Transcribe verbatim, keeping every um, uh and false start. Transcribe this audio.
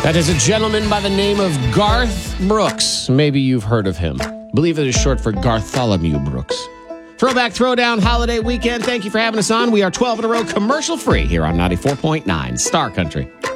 That is a gentleman by the name of Garth Brooks. Maybe you've heard of him. I believe it is short for Bartholomew Brooks. Throwback Throwdown Holiday Weekend. Thank you for having us on. We are twelve in a row commercial free here on ninety-four point nine Star Country.